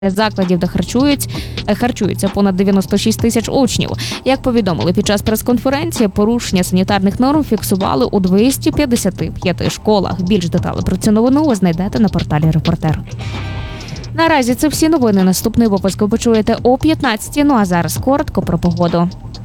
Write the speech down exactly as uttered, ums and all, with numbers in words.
закладів, де харчують, харчуються понад дев'яносто шість тисяч учнів. Як повідомили під час прес-конференції, порушення санітарних норм фіксували у двісті п'ятдесят п'ять школах. Більш деталей про цю новину ви знайдете на порталі «Репортер». Наразі це всі новини. Наступний випуск ви почуєте о п'ятнадцятій. Ну а зараз коротко про погоду.